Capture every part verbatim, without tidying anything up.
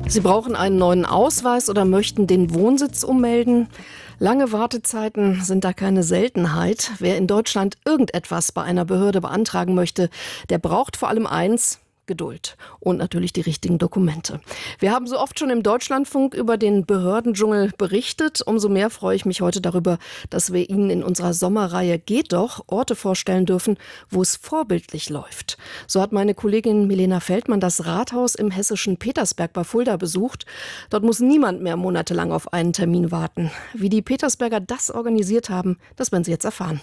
Sie brauchen einen neuen Ausweis oder möchten den Wohnsitz ummelden? Lange Wartezeiten sind da keine Seltenheit. Wer in Deutschland irgendetwas bei einer Behörde beantragen möchte, der braucht vor allem eins: Geduld und natürlich die richtigen Dokumente. Wir haben so oft schon im Deutschlandfunk über den Behördendschungel berichtet. Umso mehr freue ich mich heute darüber, dass wir Ihnen in unserer Sommerreihe Geht doch Orte vorstellen dürfen, wo es vorbildlich läuft. So hat meine Kollegin Milena Feldmann das Rathaus im hessischen Petersberg bei Fulda besucht. Dort muss niemand mehr monatelang auf einen Termin warten. Wie die Petersberger das organisiert haben, das werden Sie jetzt erfahren.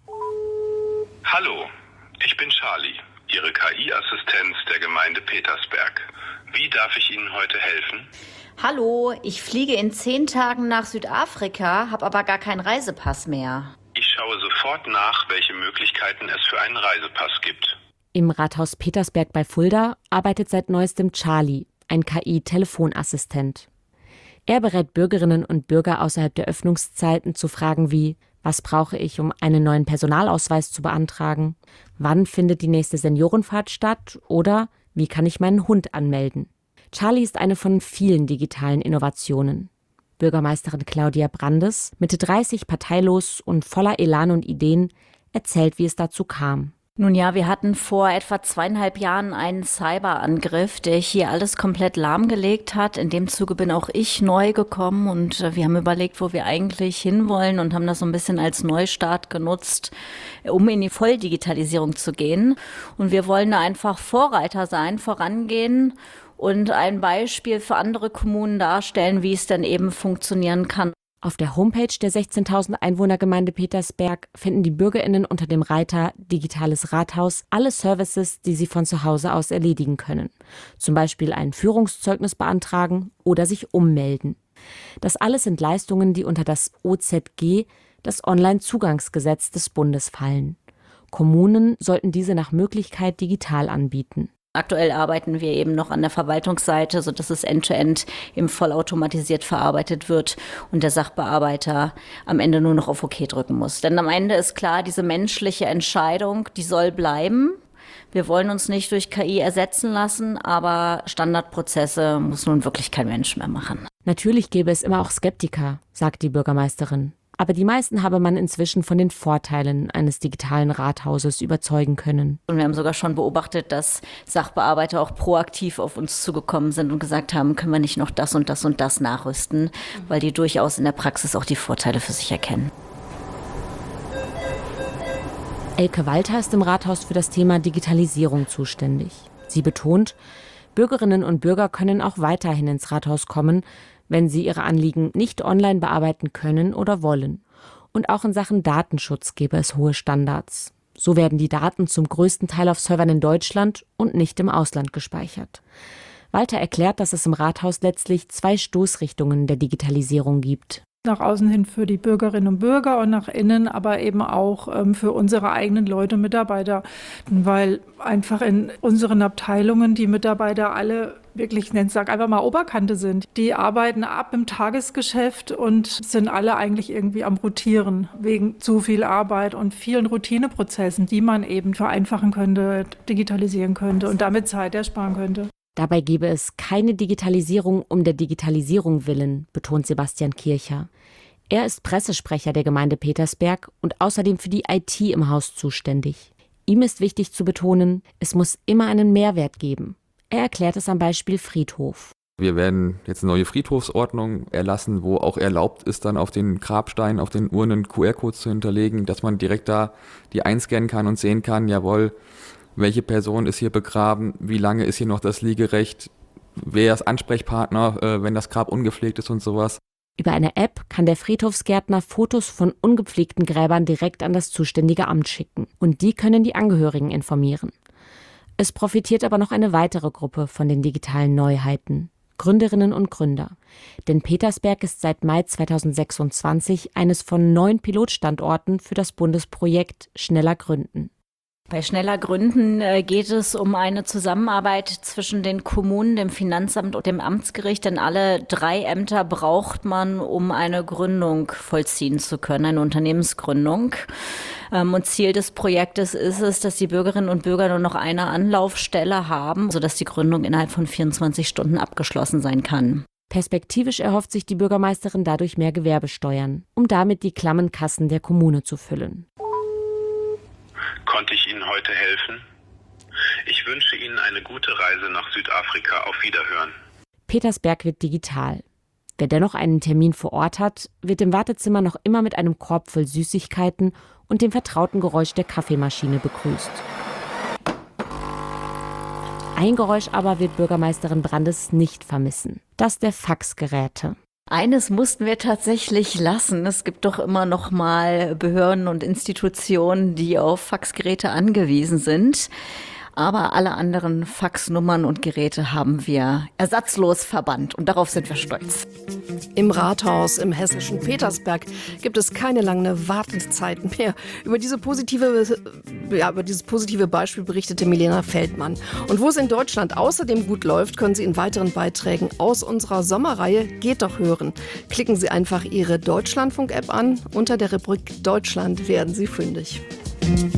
Hallo, ich bin Charlie, Ihre K I-Assistenz der Gemeinde Petersberg. Wie darf ich Ihnen heute helfen? Hallo, ich fliege in zehn Tagen nach Südafrika, habe aber gar keinen Reisepass mehr. Ich schaue sofort nach, welche Möglichkeiten es für einen Reisepass gibt. Im Rathaus Petersberg bei Fulda arbeitet seit neuestem Charlie, ein K I-Telefonassistent. Er berät Bürgerinnen und Bürger außerhalb der Öffnungszeiten zu Fragen wie: Was brauche ich, um einen neuen Personalausweis zu beantragen? Wann findet die nächste Seniorenfahrt statt? Oder wie kann ich meinen Hund anmelden? Charlie ist eine von vielen digitalen Innovationen. Bürgermeisterin Claudia Brandes, Mitte dreißig, parteilos und voller Elan und Ideen, erzählt, wie es dazu kam. Nun ja, wir hatten vor etwa zweieinhalb Jahren einen Cyberangriff, der hier alles komplett lahmgelegt hat. In dem Zuge bin auch ich neu gekommen und wir haben überlegt, wo wir eigentlich hinwollen und haben das so ein bisschen als Neustart genutzt, um in die Volldigitalisierung zu gehen. Und wir wollen da einfach Vorreiter sein, vorangehen und ein Beispiel für andere Kommunen darstellen, wie es dann eben funktionieren kann. Auf der Homepage der sechzehntausend Einwohnergemeinde Petersberg finden die BürgerInnen unter dem Reiter Digitales Rathaus alle Services, die sie von zu Hause aus erledigen können. Zum Beispiel ein Führungszeugnis beantragen oder sich ummelden. Das alles sind Leistungen, die unter das O Z G, das Onlinezugangsgesetz des Bundes, fallen. Kommunen sollten diese nach Möglichkeit digital anbieten. Aktuell arbeiten wir eben noch an der Verwaltungsseite, sodass es end-to-end eben vollautomatisiert verarbeitet wird und der Sachbearbeiter am Ende nur noch auf OK drücken muss. Denn am Ende ist klar, diese menschliche Entscheidung, die soll bleiben. Wir wollen uns nicht durch K I ersetzen lassen, aber Standardprozesse muss nun wirklich kein Mensch mehr machen. Natürlich gäbe es immer auch Skeptiker, sagt die Bürgermeisterin. Aber die meisten habe man inzwischen von den Vorteilen eines digitalen Rathauses überzeugen können. Und wir haben sogar schon beobachtet, dass Sachbearbeiter auch proaktiv auf uns zugekommen sind und gesagt haben, können wir nicht noch das und das und das nachrüsten, weil die durchaus in der Praxis auch die Vorteile für sich erkennen. Elke Walter ist im Rathaus für das Thema Digitalisierung zuständig. Sie betont, Bürgerinnen und Bürger können auch weiterhin ins Rathaus kommen, wenn sie ihre Anliegen nicht online bearbeiten können oder wollen. Und auch in Sachen Datenschutz gäbe es hohe Standards. So werden die Daten zum größten Teil auf Servern in Deutschland und nicht im Ausland gespeichert. Walter erklärt, dass es im Rathaus letztlich zwei Stoßrichtungen der Digitalisierung gibt. Nach außen hin für die Bürgerinnen und Bürger und nach innen aber eben auch ähm, für unsere eigenen Leute und Mitarbeiter. Weil einfach in unseren Abteilungen die Mitarbeiter alle wirklich, ich sag einfach mal Oberkante sind. Die arbeiten ab im Tagesgeschäft und sind alle eigentlich irgendwie am Rotieren wegen zu viel Arbeit und vielen Routineprozessen, die man eben vereinfachen könnte, digitalisieren könnte und damit Zeit ersparen könnte. Dabei gäbe es keine Digitalisierung um der Digitalisierung willen, betont Sebastian Kircher. Er ist Pressesprecher der Gemeinde Petersberg und außerdem für die I T im Haus zuständig. Ihm ist wichtig zu betonen, es muss immer einen Mehrwert geben. Er erklärt es am Beispiel Friedhof. Wir werden jetzt eine neue Friedhofsordnung erlassen, wo auch erlaubt ist, dann auf den Grabsteinen, auf den Urnen Q R-Codes zu hinterlegen, dass man direkt da die einscannen kann und sehen kann, jawohl, welche Person ist hier begraben, wie lange ist hier noch das Liegerecht, wer ist Ansprechpartner, äh, wenn das Grab ungepflegt ist und sowas. Über eine App kann der Friedhofsgärtner Fotos von ungepflegten Gräbern direkt an das zuständige Amt schicken. Und die können die Angehörigen informieren. Es profitiert aber noch eine weitere Gruppe von den digitalen Neuheiten: Gründerinnen und Gründer. Denn Petersberg ist seit Mai zweitausendsechsundzwanzig eines von neun Pilotstandorten für das Bundesprojekt Schneller Gründen. Bei Schneller Gründen äh, geht es um eine Zusammenarbeit zwischen den Kommunen, dem Finanzamt und dem Amtsgericht, denn alle drei Ämter braucht man, um eine Gründung vollziehen zu können, eine Unternehmensgründung. Ähm, und Ziel des Projektes ist es, dass die Bürgerinnen und Bürger nur noch eine Anlaufstelle haben, sodass die Gründung innerhalb von vierundzwanzig Stunden abgeschlossen sein kann. Perspektivisch erhofft sich die Bürgermeisterin dadurch mehr Gewerbesteuern, um damit die klammen Kassen der Kommune zu füllen. Konnte ich Ihnen heute helfen? Ich wünsche Ihnen eine gute Reise nach Südafrika. Auf Wiederhören. Petersberg wird digital. Wer dennoch einen Termin vor Ort hat, wird im Wartezimmer noch immer mit einem Korb voll Süßigkeiten und dem vertrauten Geräusch der Kaffeemaschine begrüßt. Ein Geräusch aber wird Bürgermeisterin Brandes nicht vermissen: das der Faxgeräte. Eines mussten wir tatsächlich lassen. Es gibt doch immer noch mal Behörden und Institutionen, die auf Faxgeräte angewiesen sind. Aber alle anderen Faxnummern und Geräte haben wir ersatzlos verbannt und darauf sind wir stolz. Im Rathaus im hessischen Petersberg gibt es keine langen Wartezeiten mehr. Über diese positive, ja, über dieses positive Beispiel berichtete Milena Feldmann. Und wo es in Deutschland außerdem gut läuft, können Sie in weiteren Beiträgen aus unserer Sommerreihe Geht doch hören. Klicken Sie einfach Ihre Deutschlandfunk-App an. Unter der Rubrik Deutschland werden Sie fündig.